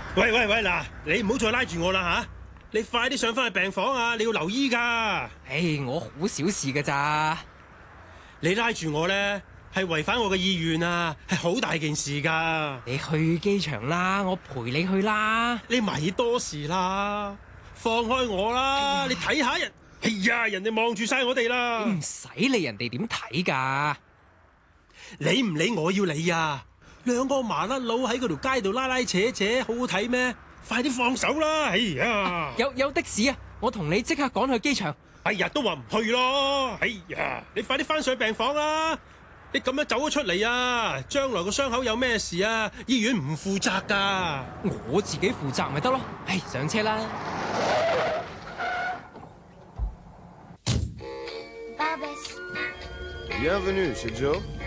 喂，嗱，你唔好再拉住我啦吓！你快啲上翻去病房啊！你要留醫噶。 唉，我好小事噶咋？ 你拉住我咧，係違反我嘅意願啊，係好大件事噶。 你去機場啦，我陪你去啦。 你咪多事啦，放開我啦！你睇下人，哎呀，人哋望住晒我哋啦。 唔使理人哋點睇噶。 你唔理我要你啊！兩個麻甩佬喺嗰條街度拉拉扯扯，好好睇咩？快啲放手啦！哎呀， 有的士啊！我同你即刻趕去機場。 哎呀，都話唔去咯！哎呀，你快啲翻上病房啦！你咁樣走咗出嚟啊，將來個傷口有咩事啊？醫院唔負責噶。 我自己負責咪得咯。唉，上車啦。 Bienvenue chez Joe.